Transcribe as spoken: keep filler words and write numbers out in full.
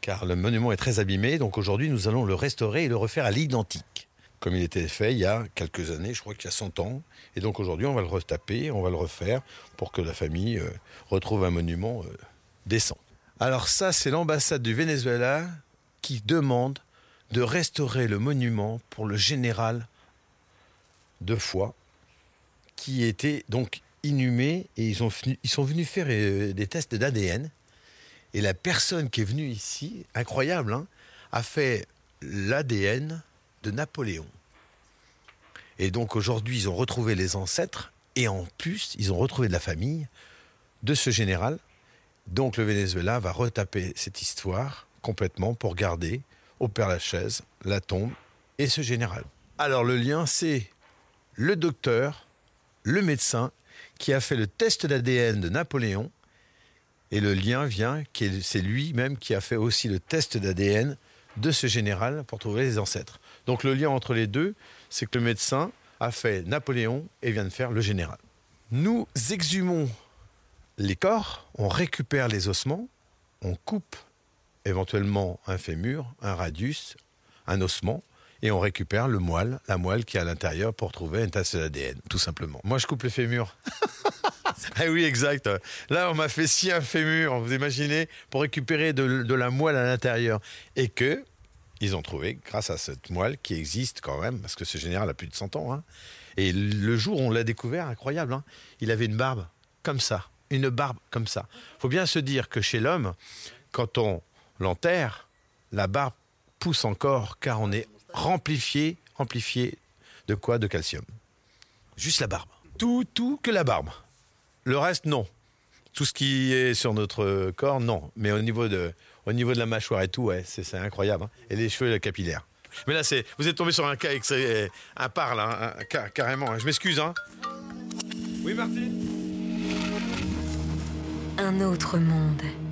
car le monument est très abîmé. Donc aujourd'hui, nous allons le restaurer et le refaire à l'identique, comme il était fait il y a quelques années, je crois qu'il y a cent ans. Et donc aujourd'hui, on va le retaper, on va le refaire pour que la famille euh, retrouve un monument euh, décent. Alors ça, c'est l'ambassade du Venezuela qui demande de restaurer le monument pour le général de Foix, qui était donc inhumé, et ils, ont, ils sont venus faire euh, des tests d'A D N. Et la personne qui est venue ici, incroyable, hein, a fait l'A D N de Napoléon. Et donc aujourd'hui, ils ont retrouvé les ancêtres, et en plus, ils ont retrouvé de la famille de ce général. Donc le Venezuela va retaper cette histoire complètement pour garder au Père-Lachaise la tombe et ce général. Alors le lien, c'est le docteur, le médecin, qui a fait le test d'A D N de Napoléon. Et le lien vient, c'est lui-même qui a fait aussi le test d'A D N de ce général pour trouver les ancêtres. Donc le lien entre les deux, c'est que le médecin a fait Napoléon et vient de faire le général. Nous exhumons les corps, on récupère les ossements, on coupe éventuellement un fémur, un radius, un ossement, et on récupère le moelle, la moelle qui est à l'intérieur pour trouver un test d'A D N, tout simplement. Moi, je coupe le fémur. Ah oui, exact. Là, on m'a fait scier un fémur, vous imaginez, pour récupérer de, de la moelle à l'intérieur. Et que, ils ont trouvé, grâce à cette moelle qui existe quand même, parce que ce général a plus de cent ans. Hein. Et le jour où on l'a découvert, incroyable, hein, il avait une barbe comme ça, une barbe comme ça. Il faut bien se dire que chez l'homme, quand on l'enterre, la barbe pousse encore, car on est amplifié, amplifié de quoi? De calcium. Juste la barbe. Tout, tout que la barbe. Le reste, non. Tout ce qui est sur notre corps, non. Mais au niveau de, au niveau de la mâchoire et tout, ouais, c'est, c'est incroyable. Hein. Et les cheveux, les capillaires. Mais là, c'est, vous êtes tombé sur un cas, un par là, un, un, carrément. Hein. Je m'excuse. Hein. Oui, Martine. Un autre monde.